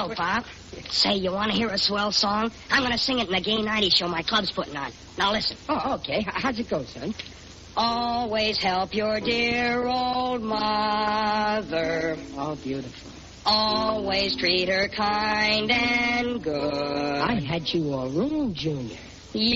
go, Pop. Say, you want to hear a swell song? I'm going to sing it in a gay nighty show my club's putting on. Now listen. Oh, okay. How's it go, son? Always help your dear old mother. Oh, beautiful. Always treat her kind and good. I had you all wrong, Junior.